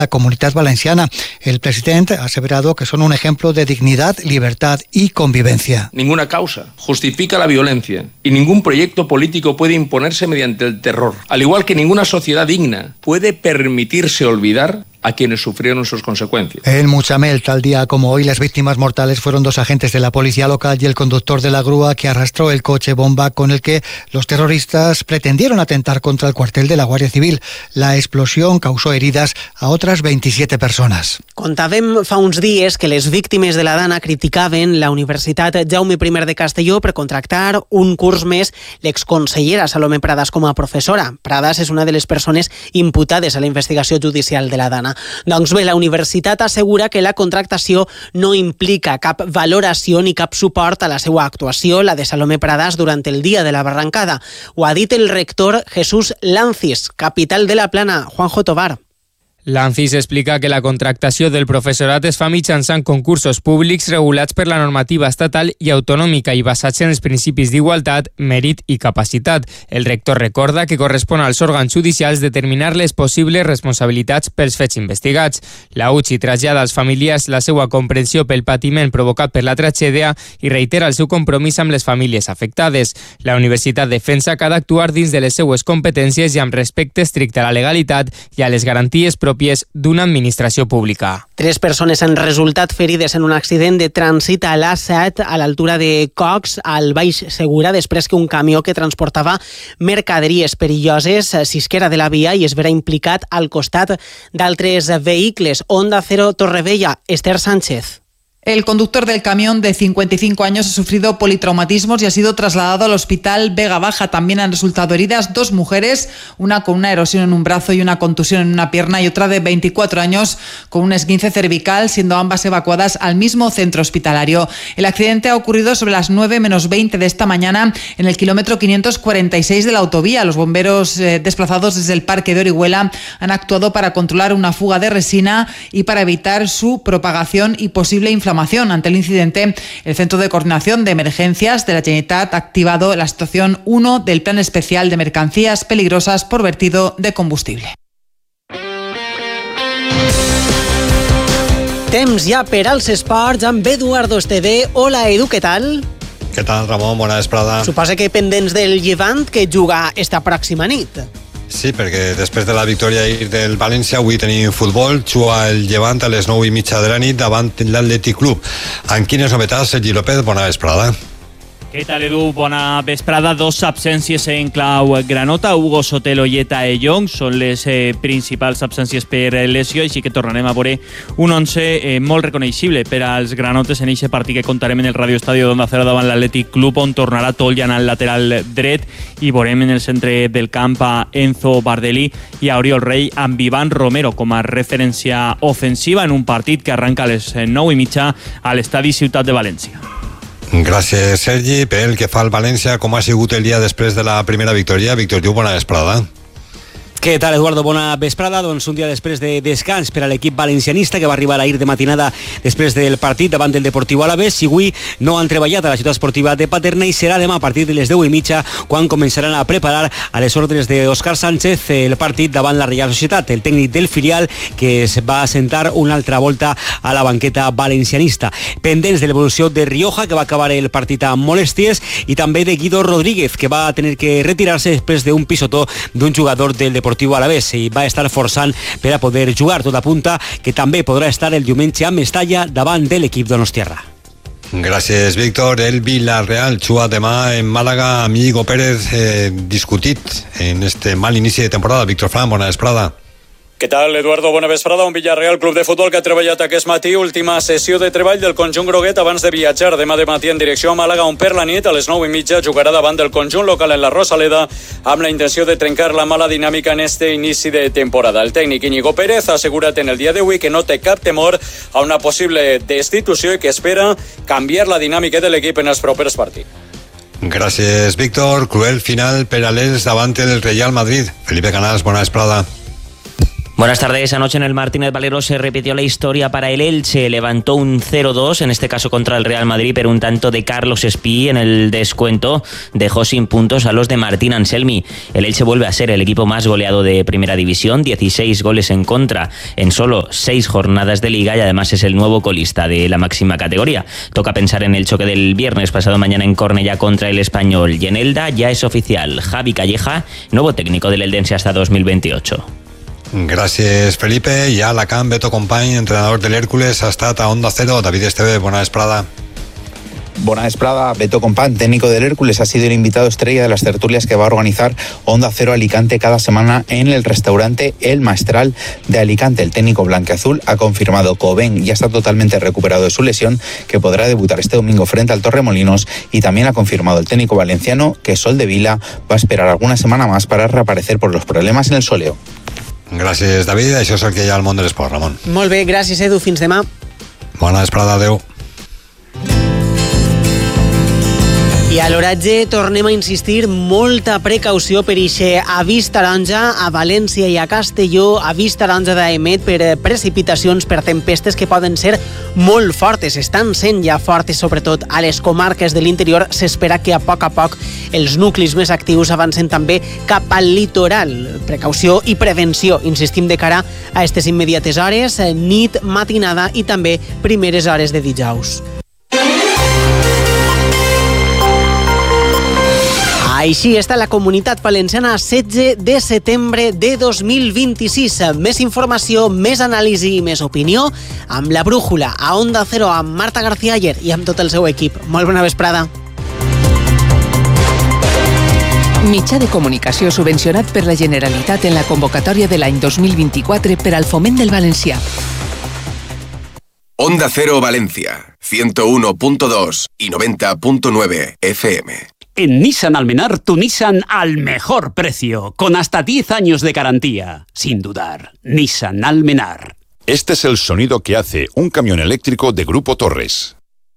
la Comunitat Valenciana. El presidente ha aseverado que son un ejemplo de dignidad, libertad y convivencia. Ninguna causa justifica la violencia y ningún proyecto político puede imponerse mediante el terror. Al igual que ninguna sociedad digna puede permitirse olvidar a quienes sufrieron sus consecuencias. En Mutxamel, tal día como hoy, las víctimas mortales fueron 2 agentes de la policía local y el conductor de la grúa que arrastró el coche bomba con el que los terroristas pretendieron atentar contra el cuartel de la Guàrdia Civil. La explosión causó heridas a otras 27 persones. Contàvem fa uns dies que les víctimes de la Dana criticaven la Universitat Jaume I de Castelló per contractar un curs més l'exconsellera Salomé Pradas com a professora. Pradas és una de les persones imputades a la investigació judicial de la Dana. Doncs bé, la universitat assegura que la contractació no implica cap valoració ni cap suport a la seva actuació, la de Salomé Pradas, durant el dia de la barrancada. Ho ha dit el rector Jesús Lancis, capital de la Plana. Juanjo Tovar. Lancis explica que la contractació del professorat es fa mitjançant concursos públics regulats per la normativa estatal i autonòmica i basats en els principis d'igualtat, mèrit i capacitat. El rector recorda que correspon als òrgans judicials determinar les possibles responsabilitats pels fets investigats. La UCI trasllada als familiars la seva comprensió pel patiment provocat per la tragèdia i reitera el seu compromís amb les famílies afectades. La universitat defensa que ha d'actuar dins de les seues competències i amb respecte estricte a la legalitat i a les garanties pròpies d'una administració pública. 3 persones han resultat ferides en un accident de trànsit a l'A7 a l'altura de Cox, al Baix Segura, després que un camió que transportava mercaderies perilloses s'isquera de la via i es verà implicat al costat d'altres vehicles. Onda Cero Torrevella, Esther Sánchez. El conductor del camión de 55 años ha sufrido politraumatismos y ha sido trasladado al hospital Vega Baja. También han resultado heridas 2 mujeres, una con una erosión en un brazo y una contusión en una pierna, y otra de 24 años con un esguince cervical, siendo ambas evacuadas al mismo centro hospitalario. El accidente ha ocurrido sobre las 9 menos 20 de esta mañana en el kilómetro 546 de la autovía. Los bomberos desplazados desde el Parque de Orihuela han actuado para controlar una fuga de resina y para evitar su propagación y posible inflamación. Ante el incidente, el Centro de Coordinación de Emergencias de la Generalitat ha activado la situación 1 del Plan Especial de Mercancías Peligrosas por vertido de combustible. Temps ja per als esports amb Eduardo Esteve. Hola, Edu, què tal? Què tal, Ramon? Bona vesprada. Suposa que pendents del Llevant, que juga esta pròxima nit. Sí, perquè després de la victòria ahir del València, avui tenim futbol, juga el Llevant a les 9:30 de la nit davant l'Atlètic Club. En quines novetats, Sergi López, bona vesprada. Què tal, Edu? Bona vesprada. 2 absències en clau granota. Hugo Sotelo i Eta Eyong són les principals absències per lesió, així que tornarem a veure un 11 molt reconeixible per als granotes en aquest partit que contarem en el Radio Estadio d'Onda Cero davant l'Atlètic Club, on tornarà Toljan al lateral dret, i veurem en el centre del camp a Enzo Bardelí i a Oriol Rey amb Ivan Romero com a referència ofensiva en un partit que arranca a les 9:30 a l'estadi Ciutat de València. Gràcies, Sergi. Pel que fa al València, com ha sigut el dia després de la primera victòria? Víctor Lluc, bona vesprada. Què tal, Eduardo? Bona vesprada. Doncs un dia després de descans per a l'equip valencianista, que va arribar ahir de matinada després del partit davant del Deportiu Alavés, i avui no han treballat a la ciutat esportiva de Paterna, i serà demà a partir de les 10:30 quan començaran a preparar a les ordres d'Òscar Sánchez el partit davant la Reial Societat, el tècnic del filial, que es va assentar una altra volta a la banqueta valencianista. Pendents de l'evolució de Rioja, que va acabar el partit amb molèsties, i també de Guido Rodríguez, que va tenir que retirar-se després d'un pisotó d'un jugador del Deportiu Alavés, i va estar forçant per a poder jugar. Tot apunta que també podrà estar el diumenge a Mestalla davant de l'equip donostiarra. Gràcies, Víctor. El Villarreal juga demà en Màlaga amb Íñigo Pérez, discutit en este mal inici de temporada. Víctor Fran, bona vesprada. Què tal, Eduardo? Bona vesprada. Un Villarreal Club de Futbol que ha treballat aquest matí. Última sessió de treball del conjunt groguet abans de viatjar demà de matí en direcció a Màlaga, on per la nit a les 9:30 jugarà davant del conjunt local en la Rosaleda, amb la intenció de trencar la mala dinàmica en este inici de temporada. El tècnic Íñigo Pérez ha assegurat en el dia d'avui que no té cap temor a una possible destitució i que espera canviar la dinàmica de l'equip en els propers partits. Gràcies, Víctor. Cruel final per a l'Els davant del Real Madrid. Felipe Canals, bona vesprada. Buenas tardes. Anoche en el Martínez Valero se repitió la historia para el Elche. Levantó un 0-2, en este caso contra el Real Madrid, pero un tanto de Carlos Espí en el descuento dejó sin puntos a los de Martín Anselmi. El Elche vuelve a ser el equipo más goleado de Primera División, 16 goles en contra en solo 6 jornadas de Liga, y además es el nuevo colista de la máxima categoría. Toca pensar en el choque del viernes pasado mañana en Cornellá contra el Español. Y en Elda ya es oficial: Javi Calleja, nuevo técnico del Eldense hasta 2028. Gràcies, Felipe. I a Alacant, Beto Company, entrenador del Hércules, ha estat a Onda Cero. David Esteve, bona vesprada. Buena Esprada, Beto Compán, técnico del Hércules, ha sido el invitado estrella de las tertulias que va a organizar Onda Cero Alicante cada semana en el restaurante El Maestral de Alicante. El técnico blanquiazul ha confirmado que Oben ya está totalmente recuperado de su lesión, que podrá debutar este domingo frente al Torremolinos, y también ha confirmado el técnico valenciano que Soldevila va a esperar alguna semana más para reaparecer por los problemas en el soleo. Gràcies, David. Això és el que hi ha al món de l'esport, Ramon. Molt bé, gràcies, Edu. Fins demà. Bona vesprada, adeu. I a l'oratge tornem a insistir, molta precaució per ixe avís taronja a València i a Castelló, avís taronja d'Aemet per precipitacions, per tempestes que poden ser molt fortes, estan sent ja fortes, sobretot a les comarques de l'interior. S'espera que a poc els nuclis més actius avancen també cap al litoral. Precaució i prevenció, insistim, de cara a aquestes immediates hores, nit, matinada i també primeres hores de dijous. Així està la Comunitat Valenciana, 16 de setembre de 2026. Més informació, més anàlisi i més opinió amb la Brújula a Onda Cero, amb Marta García Ayer i amb tot el seu equip. Molt bona vesprada. Mitjà de comunicació subvencionat per la Generalitat en la convocatòria de l'any 2024 per al foment del valencià. Onda Cero Valencia, 101.2 y 90.9 FM. En Nissan Almenar, tu Nissan al mejor precio, con hasta 10 años de garantía. Sin dudar, Nissan Almenar. Este es el sonido que hace un camión eléctrico de Grupo Torres.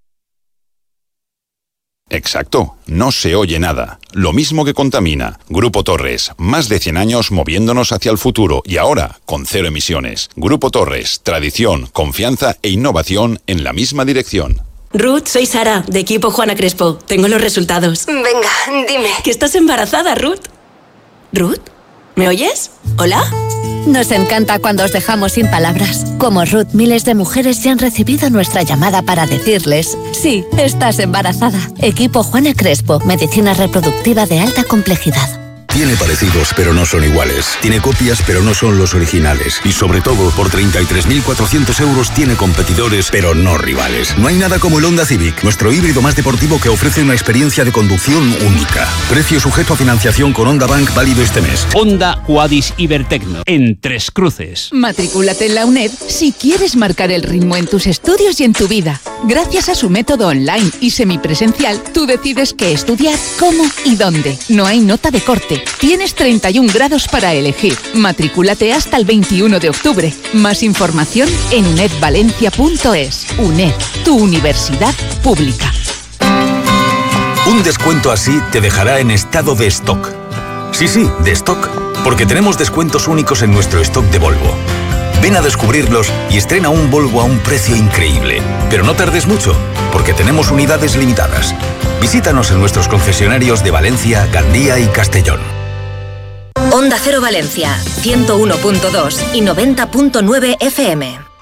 Exacto, no se oye nada. Lo mismo que contamina. Grupo Torres, más de 100 años moviéndonos hacia el futuro y ahora con 0 emisiones. Grupo Torres, tradición, confianza e innovación en la misma dirección. Ruth, soy Sara, de equipo Juana Crespo. Tengo los resultados. Venga, dime. Que estás embarazada, Ruth. ¿Ruth? ¿Me oyes? ¿Hola? Nos encanta cuando os dejamos sin palabras. Como Ruth, miles de mujeres ya han recibido nuestra llamada para decirles: sí, estás embarazada. Equipo Juana Crespo, medicina reproductiva de alta complejidad. Tiene parecidos, pero no son iguales. Tiene copias, pero no son los originales. Y sobre todo, por 33.400 euros tiene competidores, pero no rivales. No hay nada como el Honda Civic, nuestro híbrido más deportivo que ofrece una experiencia de conducción única. Precio sujeto a financiación con Honda Bank, válido este mes. Honda Quadis Ibertecno, en Tres Cruces. Matricúlate en la UNED si quieres marcar el ritmo en tus estudios y en tu vida. Gracias a su método online y semipresencial, tú decides qué estudiar, cómo y dónde. No hay nota de corte. Tienes 31 grados para elegir. Matricúlate hasta el 21 de octubre. Más información en unedvalencia.es. UNED, tu universidad pública. Un descuento así te dejará en estado de stock. Sí, de stock. Porque tenemos descuentos únicos en nuestro stock de Volvo. Ven a descubrirlos y estrena un Volvo a un precio increíble. Pero no tardes mucho, porque tenemos unidades limitadas. Visítanos en nuestros concesionarios de Valencia, Gandía y Castellón. Onda Cero Valencia, 101.2 y 90.9 FM.